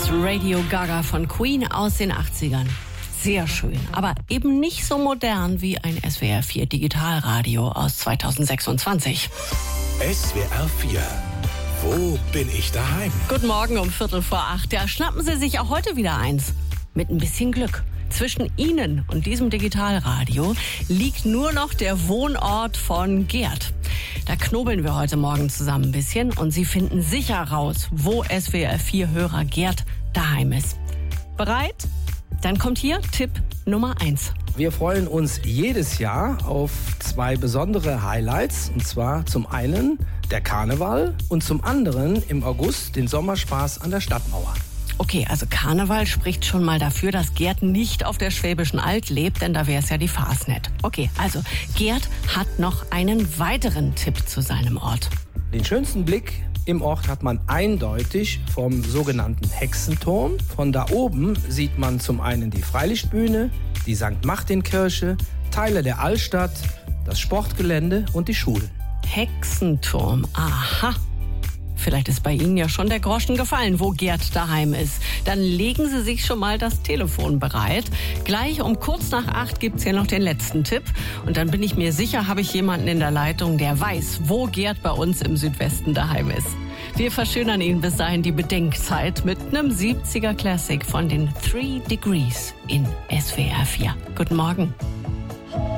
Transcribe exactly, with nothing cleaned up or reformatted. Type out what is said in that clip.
Radio Gaga von Queen aus den achtzigern. Sehr schön, aber eben nicht so modern wie ein S W R vier Digitalradio aus zweitausendsechsundzwanzig. S W R vier. Wo bin ich daheim? Guten Morgen um Viertel vor acht. Ja, schnappen Sie sich auch heute wieder eins. Mit ein bisschen Glück. Zwischen Ihnen und diesem Digitalradio liegt nur noch der Wohnort von Gerd. Da knobeln wir heute Morgen zusammen ein bisschen und Sie finden sicher raus, wo S W R vier Hörer Gerd daheim ist. Bereit? Dann kommt hier Tipp Nummer eins. Wir freuen uns jedes Jahr auf zwei besondere Highlights. Und zwar zum einen der Karneval und zum anderen im August den Sommerspaß an der Stadtmauer. Okay, also Karneval spricht schon mal dafür, dass Gerd nicht auf der Schwäbischen Alb lebt, denn da wäre es ja die Fasnet. Okay, also Gerd hat noch einen weiteren Tipp zu seinem Ort. Den schönsten Blick im Ort hat man eindeutig vom sogenannten Hexenturm. Von da oben sieht man zum einen die Freilichtbühne, die Sankt Martin-Kirche, Teile der Altstadt, das Sportgelände und die Schulen. Hexenturm, aha. Vielleicht ist bei Ihnen ja schon der Groschen gefallen, wo Gerd daheim ist. Dann legen Sie sich schon mal das Telefon bereit. Gleich um kurz nach acht gibt's ja noch den letzten Tipp. Und dann bin ich mir sicher, habe ich jemanden in der Leitung, der weiß, wo Gerd bei uns im Südwesten daheim ist. Wir verschönern Ihnen bis dahin die Bedenkzeit mit einem siebziger Classic von den Three Degrees in S W R vier. Guten Morgen.